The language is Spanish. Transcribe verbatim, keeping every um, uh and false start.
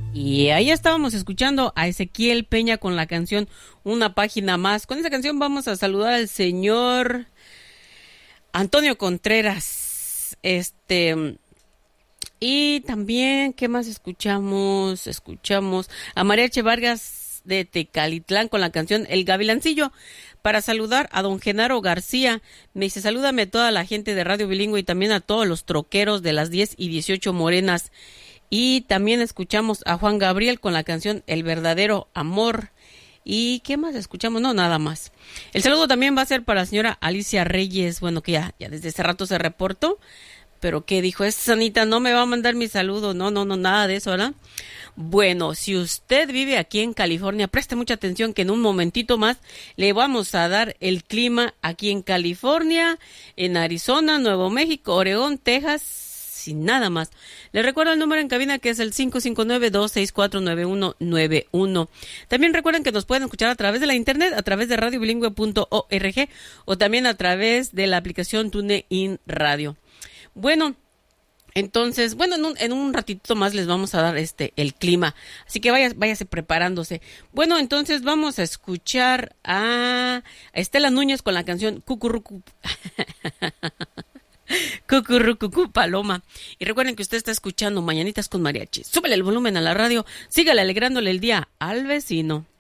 Y ahí estábamos escuchando a Ezequiel Peña con la canción Una Página Más. Con esa canción vamos a saludar al señor Antonio Contreras. Este, y también, ¿qué más escuchamos? Escuchamos a María H. Vargas de Tecalitlán con la canción El Gavilancillo. Para saludar a don Genaro García, me dice, salúdame a toda la gente de Radio Bilingüe y también a todos los troqueros de las diez y dieciocho Morenas. Y también escuchamos a Juan Gabriel con la canción El Verdadero Amor. ¿Y qué más escuchamos? No, nada más. El saludo también va a ser para la señora Alicia Reyes, bueno, que ya, ya desde hace rato se reportó, pero que dijo, es Anita, no me va a mandar mi saludo. No, no, no, nada de eso, ¿verdad? Bueno, si usted vive aquí en California, preste mucha atención que en un momentito más le vamos a dar el clima aquí en California, en Arizona, Nuevo México, Oregón, Texas, sin nada más. Les recuerdo el número en cabina que es el cinco cinco nueve, dos seis cuatro, nueve uno nueve uno. También recuerden que nos pueden escuchar a través de la internet, a través de radio bilingüe punto org o también a través de la aplicación TuneIn Radio. Bueno, entonces, bueno, en un, en un ratito más les vamos a dar este el clima, así que vaya, váyase preparándose. Bueno, entonces vamos a escuchar a Estela Núñez con la canción Cucurrucu. Cucurrucucú Paloma. Y recuerden que usted está escuchando Mañanitas con Mariachi. Súbele el volumen a la radio, sígale alegrándole el día al vecino.